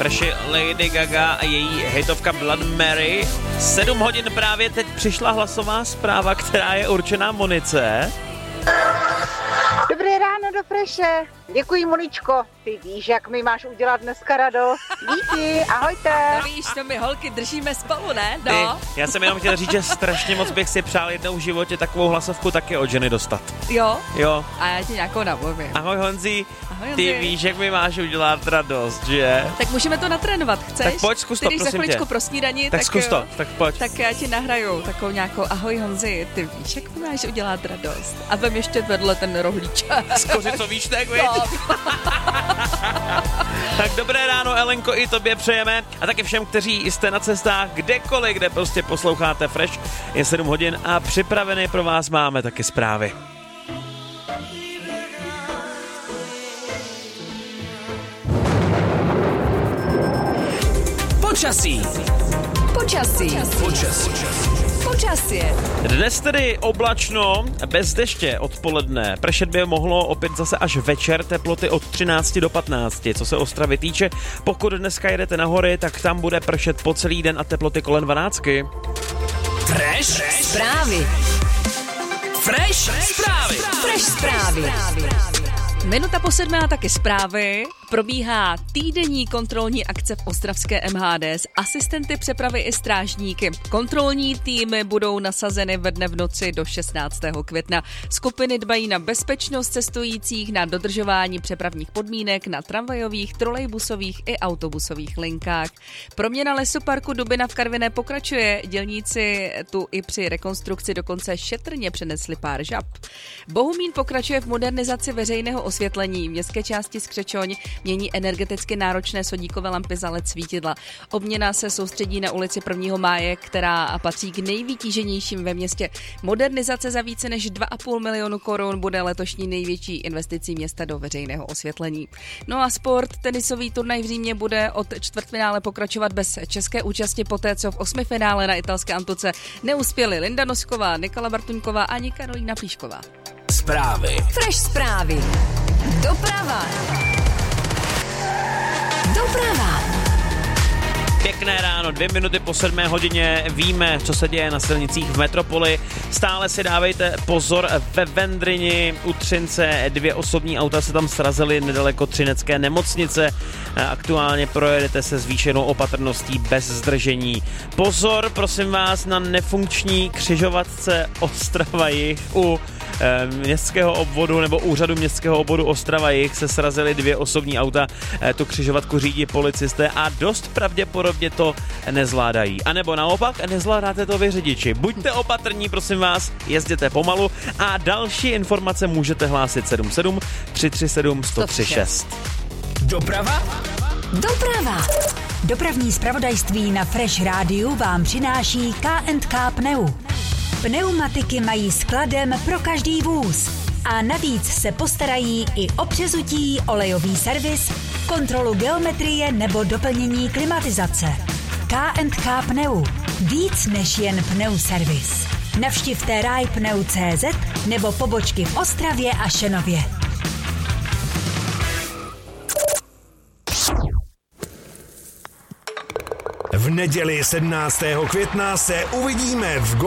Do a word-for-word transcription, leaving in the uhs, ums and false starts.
Freši, Lady Gaga a její hitovka Blood Mary. Sedm hodin právě teď přišla hlasová zpráva, která je určená Monice. Dobré ráno do Freše. Děkuji, Moničko. Ty víš, jak mi máš udělat dneska radost. Díky, ahojte. No víš, to my holky držíme spolu, ne? Ty, No. já jsem jenom chtěl říct, že strašně moc bych si přál jednou v životě takovou hlasovku taky od ženy dostat. Jo? Jo. A já ti nějakou namluvím. Ahoj Honzi, Ahoj, ty Honzi. víš, jak mi máš udělat radost, že? Tak můžeme to natrénovat, chceš? Tak pojď, zkus to, Ty jdeš za prosím chviličku tě. pro snídani, Tak tak, zkus jo, to, tak pojď. Tak já ti nahraju takovou nějakou ahoj Honzi, ty víš, jak mi máš udělat radost. A vem ještě vedle ten rohlíček. Skoři, víš, tak viď? No. Tak dobré ráno, Elenko, i tobě přejeme. A taky všem, kteří jste na cestách kdekoliv, kde prostě posloucháte Fresh. Je sedm hodin a připravené pro vás máme taky zprávy. Počasí. Počasí. Počasí. Počasí. Dnes tedy oblačno, bez deště odpoledne. Pršet by mohlo opět zase až večer, teploty od třinácti do patnácti. Co se Ostravy týče, pokud dneska jedete na hory, tak tam bude pršet po celý den a teploty kolem dvanáctky. Fresh. Zprávy. Fresh zprávy. Fresh zprávy. Minuta po sedmé a taky zprávy. Probíhá týdenní kontrolní akce v ostravské M H D s asistenty přepravy i strážníky. Kontrolní týmy budou nasazeny ve dne v noci do šestnáctého května. Skupiny dbají na bezpečnost cestujících, na dodržování přepravních podmínek na tramvajových, trolejbusových i autobusových linkách. Proměna lesoparku Dubina v Karviné pokračuje. Dělníci tu i při rekonstrukci dokonce šetrně přenesli pár žab. Bohumín pokračuje v modernizaci veřejného osvětlení. Městské části Skřečoň mění energeticky náročné sodíkové lampy za el é dé svítidla. Obměna se soustředí na ulici prvního máje, která patří k nejvytíženějším ve městě. Modernizace za více než dva a půl milionu korun bude letošní největší investicí města do veřejného osvětlení. No a sport, tenisový turnaj v Římě bude od čtvrtfinále pokračovat bez české účasti poté, co v osmifinále na italské Antuce neuspěli Linda Nosková, Nikola Bartuňková ani Karolína Plíšková. Zprávy. Fresh zprávy. Doprava. Doprava. Pěkné ráno, dvě minuty po sedmé hodině, víme, co se děje na silnicích v metropoli. Stále si dávejte pozor ve Vendrini, u Třince, dvě osobní auta se tam srazily nedaleko Třinecké nemocnice. Aktuálně projedete se zvýšenou opatrností bez zdržení. Pozor, prosím vás, na nefunkční křižovatce Ostrava Jih u městského obvodu nebo úřadu městského obvodu Ostrava Jih se srazily dvě osobní auta, tu křižovatku řídí policisté a dost pravděpodobně to nezvládají. A nebo naopak, nezvládáte to vy řidiči. Buďte opatrní, prosím vás, jezděte pomalu a další informace můžete hlásit sedm sedm tři tři sedm jedna tři šest. Doprava. Doprava. Dopravní zpravodajství na Fresh Rádiu vám přináší K and K Pneu. Pneumatiky mají skladem pro každý vůz. A navíc se postarají i o přezutí, olejový servis, kontrolu geometrie nebo doplnění klimatizace. K and K Pneu. Víc než jen pneuservis. Navštivte rajpneu tečka cé zet nebo pobočky v Ostravě a Šenově. V neděli sedmnáctého května se uvidíme v